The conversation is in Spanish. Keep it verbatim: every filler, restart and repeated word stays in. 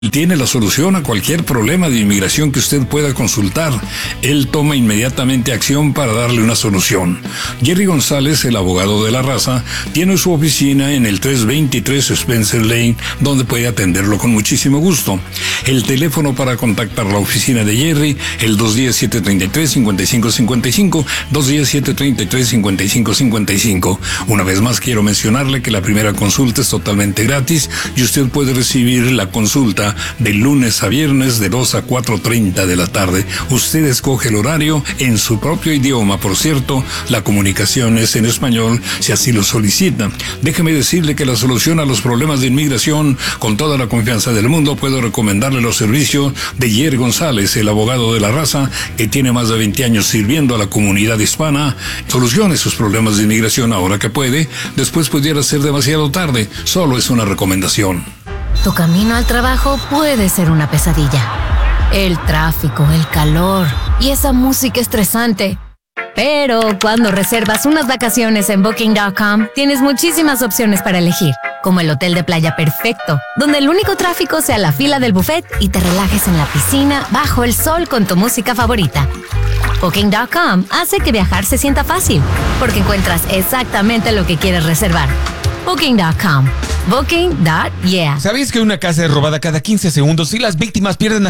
Tiene la solución a cualquier problema de inmigración que usted pueda consultar. Él toma inmediatamente acción para darle una solución. Jerry González, el abogado de la raza, tiene su oficina en el trescientos veintitrés Spencer Lane, donde puede atenderlo con muchísimo gusto. El teléfono para contactar la oficina de Jerry, el dos uno cero, siete tres tres, cinco cinco cinco cinco, dos uno cero, siete tres tres, cinco cinco cinco cinco. Una vez más quiero mencionarle que la primera consulta es totalmente gratis y usted puede recibir la consulta de lunes a viernes de dos a cuatro treinta de la tarde. Usted escoge el horario en su propio idioma. Por cierto, la comunicación es en español si así lo solicita. Déjeme decirle que la solución a los problemas de inmigración, con toda la confianza del mundo, puedo recomendarle los servicios de Jerry González, el abogado de la raza, que tiene más de veinte años sirviendo a la comunidad hispana. Solucione sus problemas de inmigración ahora que puede. Después pudiera ser demasiado tarde. Solo es una recomendación. Tu camino al trabajo puede ser una pesadilla. El tráfico, el calor y esa música estresante. Pero cuando reservas unas vacaciones en Booking punto com, tienes muchísimas opciones para elegir, como el hotel de playa perfecto, donde el único tráfico sea la fila del buffet y te relajes en la piscina bajo el sol con tu música favorita. Booking punto com hace que viajar se sienta fácil, porque encuentras exactamente lo que quieres reservar. Booking punto com. Booking punto yeah. ¿Sabéis que una casa es robada cada quince segundos y las víctimas pierden